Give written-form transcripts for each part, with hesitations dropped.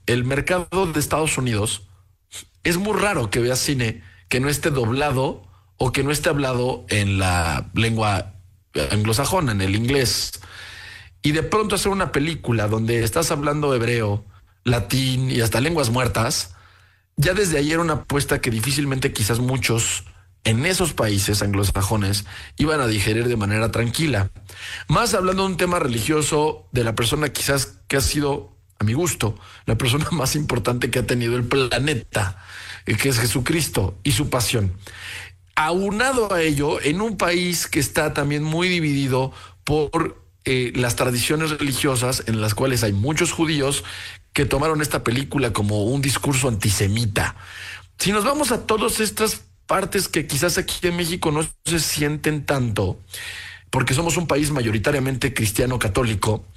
el mercado de Estados Unidos es muy raro que veas cine que no esté doblado o que no esté hablado en la lengua anglosajona, en el inglés. Y de pronto hacer una película donde estás hablando hebreo, latín y hasta lenguas muertas, ya desde ahí era una apuesta que difícilmente quizás muchos en esos países anglosajones iban a digerir de manera tranquila. Más hablando de un tema religioso de la persona quizás que ha sido, a mi gusto, la persona más importante que ha tenido el planeta, que es Jesucristo y su pasión. Aunado a ello, en un país que está también muy dividido por las tradiciones religiosas, en las cuales hay muchos judíos que tomaron esta película como un discurso antisemita. Si nos vamos a todas estas partes que quizás aquí en México no se sienten tanto, porque somos un país mayoritariamente cristiano católico,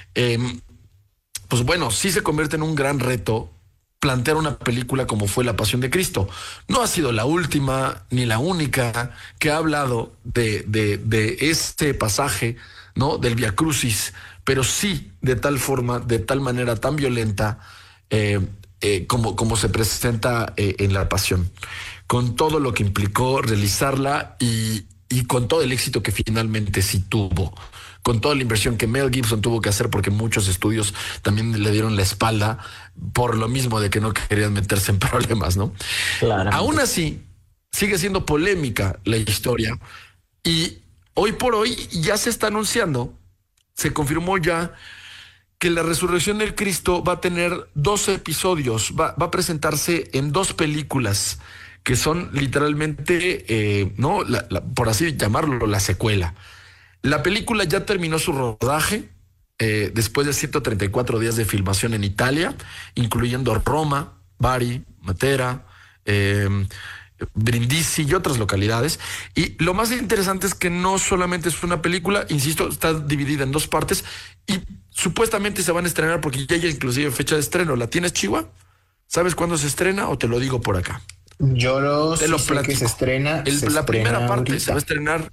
pues bueno, sí se convierte en un gran reto plantear una película como fue La Pasión de Cristo. No ha sido la última ni la única que ha hablado de este pasaje, ¿no? Del Vía Crucis, pero sí de tal forma, de tal manera tan violenta como se presenta en La Pasión, con todo lo que implicó realizarla y con todo el éxito que finalmente sí tuvo, con toda la inversión que Mel Gibson tuvo que hacer, porque muchos estudios también le dieron la espalda por lo mismo de que no querían meterse en problemas, ¿no? Claramente. Aún así, sigue siendo polémica la historia y hoy por hoy ya se está anunciando, se confirmó ya que la resurrección del Cristo va a tener 12 episodios, va a presentarse en 2 películas que son literalmente, ¿no? Por así llamarlo, la secuela. La película ya terminó su rodaje después de 134 días de filmación en Italia, incluyendo Roma, Bari, Matera, Brindisi y otras localidades. Y lo más interesante es que no solamente es una película, insisto, está dividida en 2 partes y supuestamente se van a estrenar, porque ya hay inclusive fecha de estreno. ¿La tienes, Chihuahua? ¿Sabes cuándo se estrena o te lo digo por acá? Yo te lo sé platico. Que se estrena. La primera parte ahorita. se va a estrenar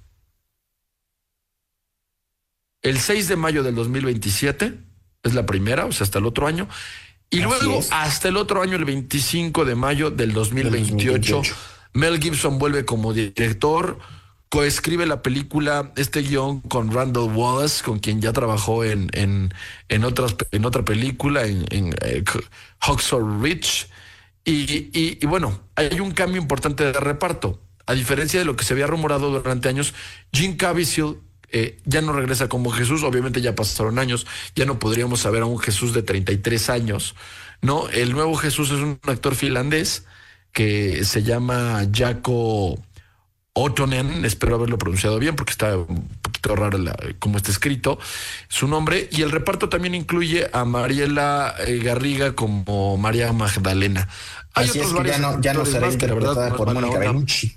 el 6 de mayo del 2027, es la primera, o sea, hasta el otro año. Y así luego, hasta el otro año, el 25 de mayo del 2028, Mel Gibson vuelve como director, coescribe la película, este guión con Randall Wallace, con quien ya trabajó en otra película, en Hacksaw Ridge. Y bueno, hay un cambio importante de reparto. A diferencia de lo que se había rumorado durante años, Jim Caviezel ya no regresa como Jesús. Obviamente ya pasaron años, ya no podríamos saber a un Jesús de 33 años, ¿no? El nuevo Jesús es un actor finlandés que se llama Jaakko Ottonen, espero haberlo pronunciado bien porque está un poquito raro como está escrito su nombre, y el reparto también incluye a Mariela Garriga como María Magdalena. Hay Así otros es que ya no será interpretada por Mónica Bellucci.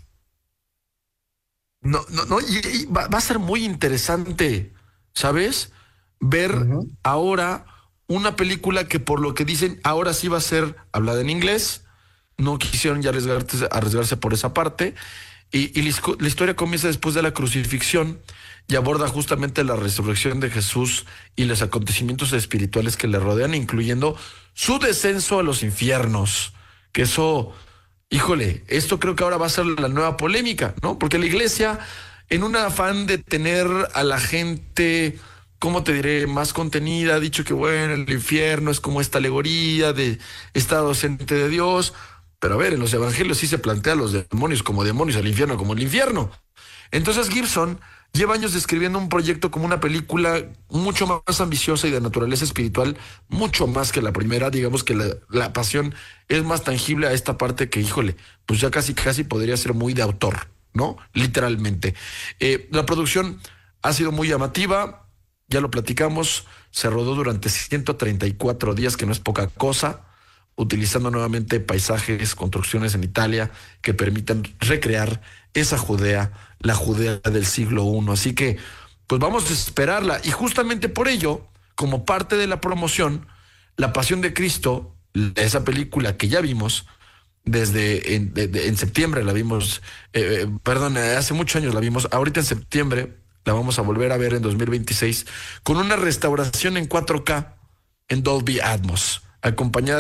No, y va a ser muy interesante, ¿sabes? Ver ahora una película que, por lo que dicen, ahora sí va a ser hablada en inglés. No quisieron ya arriesgarse por esa parte. Y la historia comienza después de la crucifixión y aborda justamente la resurrección de Jesús y los acontecimientos espirituales que le rodean, incluyendo su descenso a los infiernos. Que eso... Híjole, esto creo que ahora va a ser la nueva polémica, ¿no? Porque la iglesia, en un afán de tener a la gente, ¿cómo te diré?, más contenida, ha dicho que, bueno, el infierno es como esta alegoría de estado ausente de Dios. Pero a ver, en los evangelios sí se plantea a los demonios como demonios, al infierno como el infierno. Entonces Gibson lleva años describiendo un proyecto como una película mucho más ambiciosa y de naturaleza espiritual, mucho más que la primera. Digamos que la pasión es más tangible a esta parte que, híjole, pues ya casi podría ser muy de autor, ¿no? Literalmente. La producción ha sido muy llamativa, ya lo platicamos, se rodó durante 134 días, que no es poca cosa, utilizando nuevamente paisajes, construcciones en Italia que permitan recrear esa Judea, la Judea del siglo I. Así que, pues vamos a esperarla. Y justamente por ello, como parte de la promoción, La Pasión de Cristo, esa película que ya vimos desde en septiembre, la vimos, hace muchos años la vimos, ahorita en septiembre la vamos a volver a ver en 2026, con una restauración en 4K en Dolby Atmos, acompañada